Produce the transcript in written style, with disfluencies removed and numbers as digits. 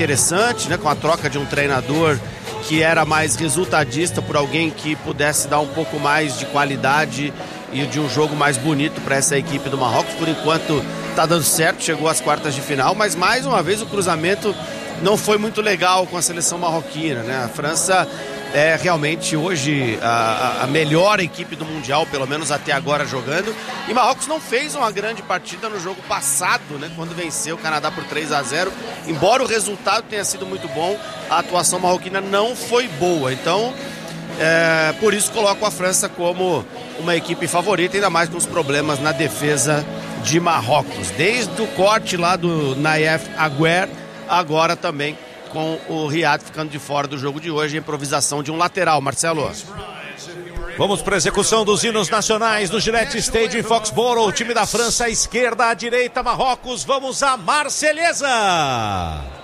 interessante, né, com a troca de um treinador que era mais resultadista por alguém que pudesse dar um pouco mais de qualidade e de um jogo mais bonito para essa equipe do Marrocos. Por enquanto está dando certo, chegou às quartas de final, mas mais uma vez o cruzamento não foi muito legal com a seleção marroquina, né? A França é realmente hoje a melhor equipe do Mundial, pelo menos até agora jogando, e Marrocos não fez uma grande partida no jogo passado, né, quando venceu o Canadá por 3-0, embora o resultado tenha sido muito bom, a atuação marroquina não foi boa, então por isso coloco a França como uma equipe favorita, ainda mais com os problemas na defesa de Marrocos, desde o corte lá do Nayef Aguer, agora também com o Riyad ficando de fora do jogo de hoje, a improvisação de um lateral. Marcelo. Vamos para a execução dos hinos nacionais no Gillette Stadium em Foxborough. O time da França à esquerda, à direita, Marrocos. Vamos à Marselhesa.